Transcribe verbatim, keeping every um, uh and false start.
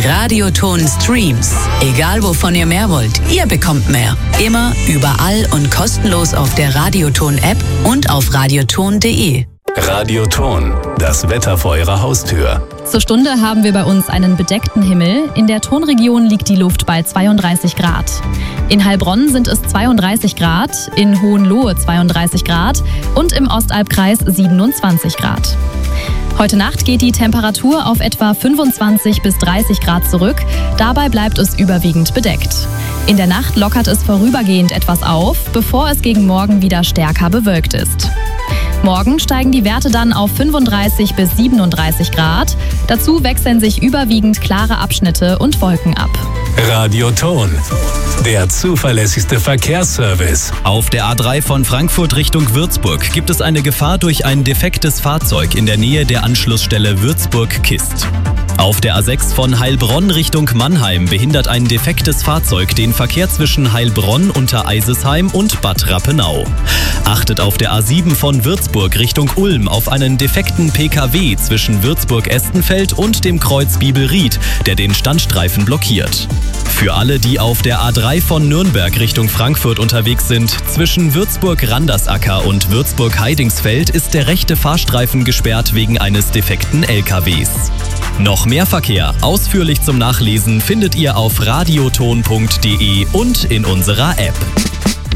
Radioton Streams. Egal wovon ihr mehr wollt, ihr bekommt mehr. Immer, überall und kostenlos auf der Radioton-App und auf radioton punkt de. Radioton, das Wetter vor Ihrer Haustür. Zur Stunde haben wir bei uns einen bedeckten Himmel. In der Tonregion liegt die Luft bei zweiunddreißig Grad. In Heilbronn sind es zweiunddreißig Grad, in Hohenlohe zweiunddreißig Grad und im Ostalbkreis siebenundzwanzig Grad. Heute Nacht geht die Temperatur auf etwa fünfundzwanzig bis dreißig Grad zurück. Dabei bleibt es überwiegend bedeckt. In der Nacht lockert es vorübergehend etwas auf, bevor es gegen Morgen wieder stärker bewölkt ist. Morgen steigen die Werte dann auf fünfunddreißig bis siebenunddreißig Grad. Dazu wechseln sich überwiegend klare Abschnitte und Wolken ab. Radioton, der zuverlässigste Verkehrsservice. Auf der A drei von Frankfurt Richtung Würzburg gibt es eine Gefahr durch ein defektes Fahrzeug in der Nähe der Anschlussstelle Würzburg-Kist. Auf der A sechs von Heilbronn Richtung Mannheim behindert ein defektes Fahrzeug den Verkehr zwischen Heilbronn, Untereisesheim und Bad Rappenau. Achtet auf der A sieben von Würzburg Richtung Ulm auf einen defekten P K W zwischen Würzburg-Estenfeld und dem Kreuz Bibelried, der den Standstreifen blockiert. Für alle, die auf der A drei von Nürnberg Richtung Frankfurt unterwegs sind, zwischen Würzburg-Randersacker und Würzburg-Heidingsfeld ist der rechte Fahrstreifen gesperrt wegen eines defekten L K Ws. Noch mehr Verkehr, ausführlich zum Nachlesen, findet ihr auf radioton punkt de und in unserer App.